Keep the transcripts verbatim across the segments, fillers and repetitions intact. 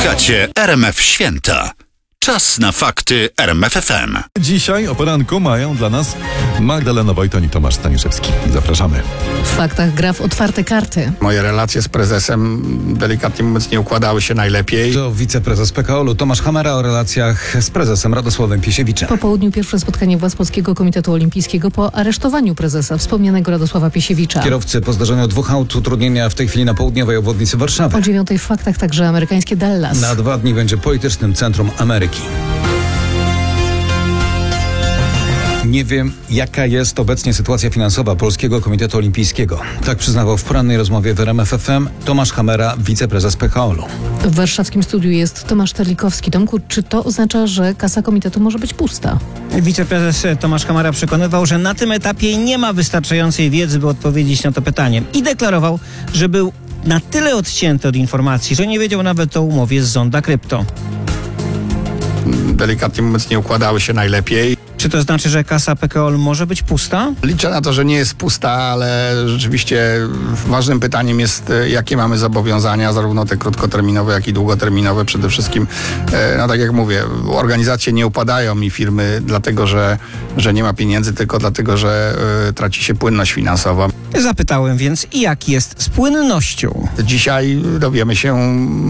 Słuchacie R M F Święta. Czas na fakty R M F F M. Dzisiaj o poranku mają dla nas Magdalena Wojton i Tomasz Staniszewski. Zapraszamy. W faktach gra w otwarte karty. Moje relacje z prezesem, delikatnie mówiąc, nie układały się najlepiej. To wiceprezes P K O L u Tomasz Hamera o relacjach z prezesem Radosławem Piesiewiczem. Po południu pierwsze spotkanie władz Polskiego Komitetu Olimpijskiego po aresztowaniu prezesa wspomnianego Radosława Piesiewicza. Kierowcy po zdarzeniu dwóch aut utrudnienia w tej chwili na południowej obwodnicy Warszawy. O dziewiątej w faktach także amerykańskie Dallas. Na dwa dni będzie politycznym centrum Ameryki. Nie wiem, jaka jest obecnie sytuacja finansowa Polskiego Komitetu Olimpijskiego. Tak przyznawał w porannej rozmowie w R M F F M Tomasz Hamera, wiceprezes P K O L u. W warszawskim studiu jest Tomasz Terlikowski. Tomku, czy to oznacza, że kasa komitetu może być pusta? Wiceprezes Tomasz Hamera przekonywał, że na tym etapie nie ma wystarczającej wiedzy, by odpowiedzieć na to pytanie. I deklarował, że był na tyle odcięty od informacji, że nie wiedział nawet o umowie z Zonda Krypto. Delikatnie mówiąc, nie układały się najlepiej. Czy to znaczy, że kasa P K O L może być pusta? Liczę na to, że nie jest pusta, ale rzeczywiście ważnym pytaniem jest, jakie mamy zobowiązania, zarówno te krótkoterminowe, jak i długoterminowe. Przede wszystkim, no tak jak mówię, organizacje nie upadają i firmy dlatego, że, że nie ma pieniędzy, tylko dlatego, że y, traci się płynność finansowa. Zapytałem więc, jak jest z płynnością? Dzisiaj dowiemy się,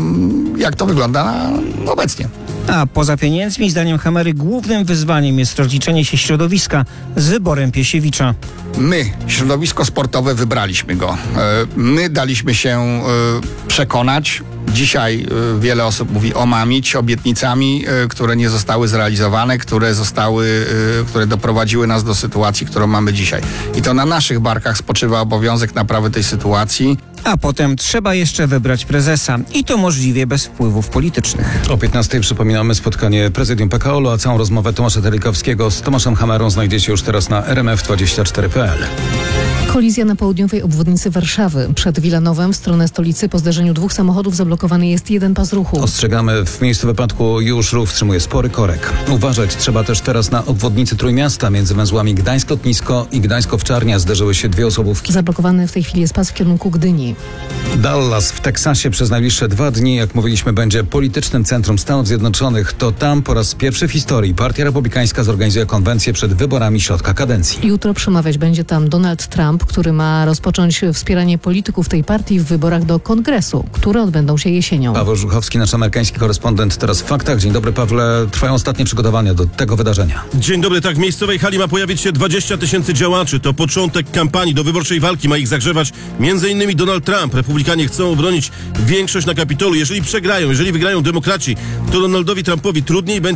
jak to wygląda obecnie. A poza pieniędzmi, zdaniem Hamery, głównym wyzwaniem jest rozliczenie się środowiska z wyborem Piesiewicza. My, środowisko sportowe, wybraliśmy go. My daliśmy się przekonać. Dzisiaj wiele osób mówi omamić obietnicami, które nie zostały zrealizowane, które zostały, które doprowadziły nas do sytuacji, którą mamy dzisiaj. I to na naszych barkach spoczywa obowiązek naprawy tej sytuacji. A potem trzeba jeszcze wybrać prezesa i to możliwie bez wpływów politycznych. O piętnastej przypominamy spotkanie prezydium P K O L u, a całą rozmowę Tomasza Terlikowskiego z Tomaszem Hamerą znajdziecie już teraz na r m f dwadzieścia cztery kropka p l. Kolizja na południowej obwodnicy Warszawy. Przed Wilanowem w stronę stolicy po zderzeniu dwóch samochodów zablokowany jest jeden pas ruchu. Ostrzegamy, w miejscu wypadku już ruch wstrzymuje spory korek. Uważać trzeba też teraz na obwodnicy Trójmiasta. Między węzłami Gdańsk-Lotnisko i Gdańsk-Owczarnia zderzyły się dwie osobówki. Zablokowany w tej chwili jest pas w kierunku Gdyni. Dallas w Teksasie przez najbliższe dwa dni, jak mówiliśmy, będzie politycznym centrum Stanów Zjednoczonych. To tam po raz pierwszy w historii Partia Republikańska zorganizuje konwencję przed wyborami środka kadencji. Jutro przemawiać będzie tam Donald Trump, który ma rozpocząć wspieranie polityków tej partii w wyborach do Kongresu, które odbędą się jesienią. Paweł Żuchowski, nasz amerykański korespondent, teraz w faktach. Dzień dobry, Pawle. Trwają ostatnie przygotowania do tego wydarzenia. Dzień dobry, tak. W miejscowej hali ma pojawić się dwadzieścia tysięcy działaczy. To początek kampanii do wyborczej walki. Ma ich zagrzewać między innymi Donald Trump. Republikanie chcą obronić większość na Kapitolu. Jeżeli przegrają, jeżeli wygrają demokraci, to Donaldowi Trumpowi trudniej będzie